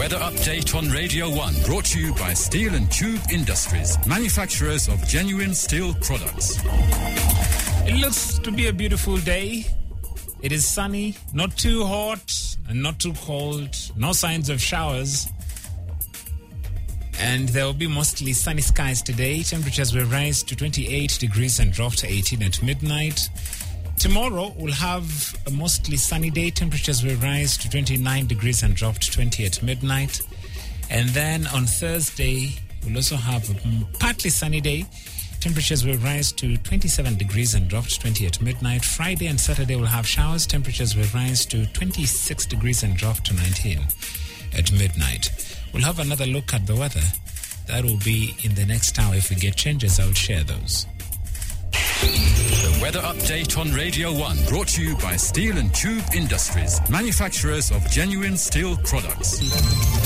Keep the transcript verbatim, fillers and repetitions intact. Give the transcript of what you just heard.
weather update on Radio one, brought to you by Steel and Tube Industries, manufacturers of genuine steel products. It looks to be a beautiful day. It is sunny, not too hot and not too cold, no signs of showers. And there will be mostly sunny skies today. Temperatures will rise to twenty-eight degrees and drop to eighteen at midnight. Tomorrow we'll have a mostly sunny day. Temperatures will rise to twenty-nine degrees and drop to twenty at midnight. And then on Thursday, we'll also have a partly sunny day. Temperatures will rise to twenty-seven degrees and drop to twenty at midnight. Friday and Saturday we'll have showers. Temperatures will rise to twenty-six degrees and drop to nineteen at midnight. We'll have another look at the weather. That will be in the next hour. If we get changes, I'll share those. The weather update on Radio one, brought to you by Steel and Tube Industries, manufacturers of genuine steel products.